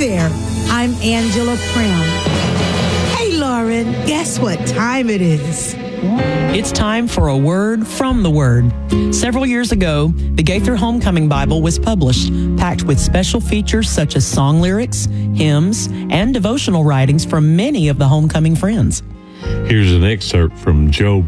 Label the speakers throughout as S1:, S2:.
S1: there, I'm Angela Prim. Hey, Lauren, guess what time it is?
S2: It's time for a word from the Word. Several years ago, the Gaither Homecoming Bible was published, packed with special features such as song lyrics, hymns, and devotional writings from many of the homecoming friends.
S3: Here's an excerpt from Job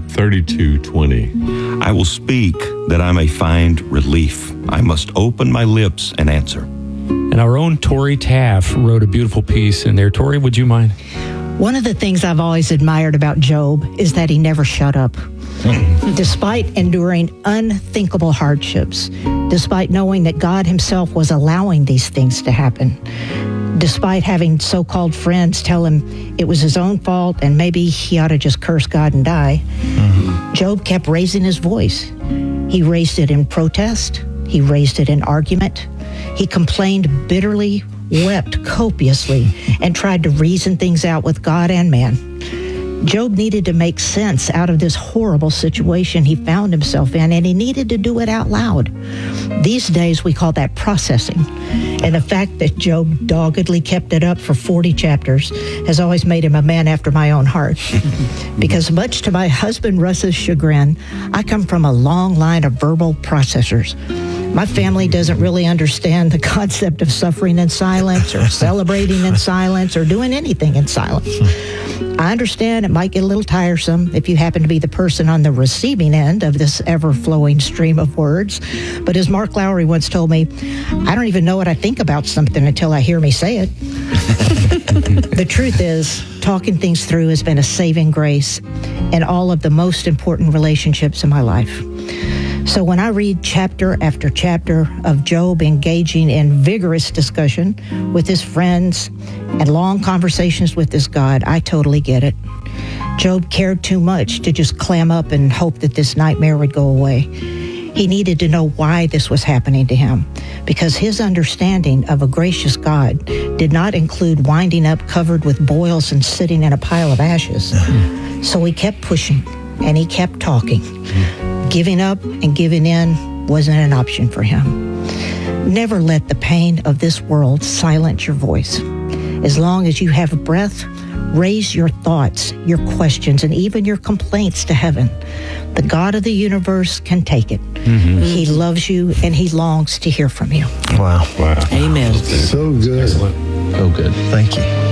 S3: 32:20.
S4: I will speak that I may find relief. I must open my lips and answer.
S5: And our own Tori Taff wrote a beautiful piece in there. Tori, would you mind?
S6: One of the things I've always admired about Job is that he never shut up. Despite enduring unthinkable hardships, despite knowing that God himself was allowing these things to happen, despite having so-called friends tell him it was his own fault and maybe he ought to just curse God and die, Job kept raising his voice. He raised it in protest. He raised it in argument. He complained bitterly, wept copiously, and tried to reason things out with God and man. Job needed to make sense out of this horrible situation he found himself in, and he needed to do it out loud. These days, we call that processing. And the fact that Job doggedly kept it up for 40 chapters has always made him a man after my own heart. Because much to my husband Russ's chagrin, I come from a long line of verbal processors. My family doesn't really understand the concept of suffering in silence or celebrating in silence or doing anything in silence. I understand it might get a little tiresome if you happen to be the person on the receiving end of this ever-flowing stream of words. But as Mark Lowry once told me, I don't even know what I think about something until I hear me say it. The truth is, talking things through has been a saving grace in all of the most important relationships in my life. So when I read chapter after chapter of Job engaging in vigorous discussion with his friends and long conversations with his God, I totally get it. Job cared too much to just clam up and hope that this nightmare would go away. He needed to know why this was happening to him, because his understanding of a gracious God did not include winding up covered with boils and sitting in a pile of ashes. So he kept pushing and he kept talking. Giving up and giving in wasn't an option for him. Never let the pain of this world silence your voice. As long as you have breath, raise your thoughts, your questions, and even your complaints to heaven. The God of the universe can take it. He loves you and he longs to hear from you.
S7: Wow.
S2: Amen.
S7: So good.
S5: Excellent.
S7: So good. Thank you.